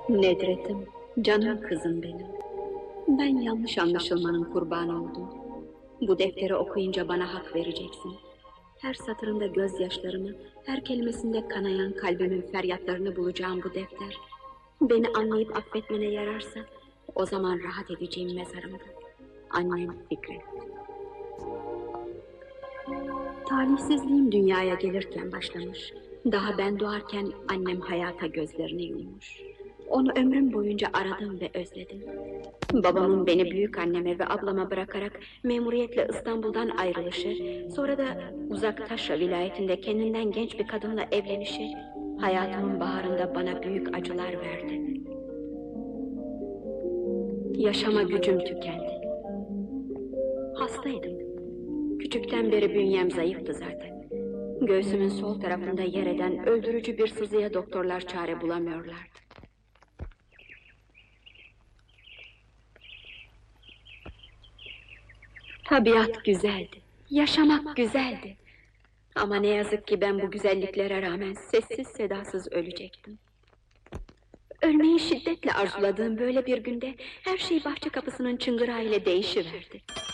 Nedret'im, canım kızım benim. Ben yanlış anlaşılmanın kurbanı oldum. Bu defteri okuyunca bana hak vereceksin. Her satırında gözyaşlarımı, her kelimesinde kanayan kalbimin feryatlarını bulacağım bu defter. Beni anlayıp affetmene yararsa, o zaman rahat edeceğim mezarımda. Annem Fikret. Talihsizliğim dünyaya gelirken başlamış. Daha ben doğarken annem hayata gözlerini yummuş. Onu ömrüm boyunca aradım ve özledim. Babamın beni büyük anneme ve ablama bırakarak memuriyetle İstanbul'dan ayrılışı, sonra da uzak Taşra vilayetinde kendinden genç bir kadınla evlenişi, hayatımın baharında bana büyük acılar verdi. Yaşama gücüm tükendi. Hastaydım. Küçükten beri bünyem zayıftı zaten. Göğsümün sol tarafında yer eden öldürücü bir sızıya doktorlar çare bulamıyorlardı. Tabiat güzeldi, yaşamak güzeldi. Ama ne yazık ki ben bu güzelliklere rağmen sessiz sedasız ölecektim. Ölmeyi şiddetle arzuladığım böyle bir günde her şey bahçe kapısının çıngırağı ile değişiverdi.